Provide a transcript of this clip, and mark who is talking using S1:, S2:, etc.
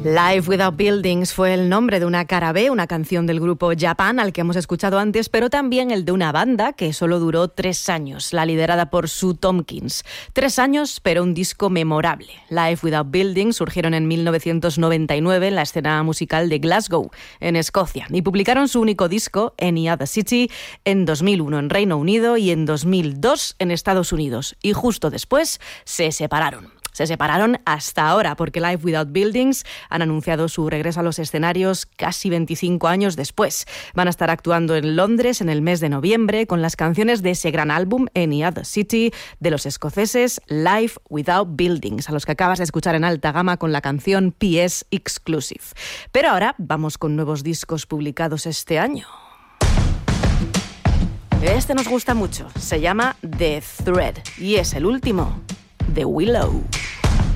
S1: Life Without Buildings fue el nombre de una cara B, una canción del grupo Japan al que hemos escuchado antes, pero también el de una banda que solo duró 3 años, la liderada por Sue Tompkins. 3 años, pero un disco memorable. Life Without Buildings surgieron en 1999 en la escena musical de Glasgow, en Escocia, y publicaron su único disco, Any Other City, en 2001 en Reino Unido y en 2002 en Estados Unidos. Y justo después se separaron. Se separaron hasta ahora porque Life Without Buildings han anunciado su regreso a los escenarios casi 25 años después. Van a estar actuando en Londres en el mes de noviembre con las canciones de ese gran álbum Any Other City de los escoceses Life Without Buildings, a los que acabas de escuchar en alta gama con la canción PS Exclusive. Pero ahora vamos con nuevos discos publicados este año. Este nos gusta mucho, se llama The Thread y es el último de Willow.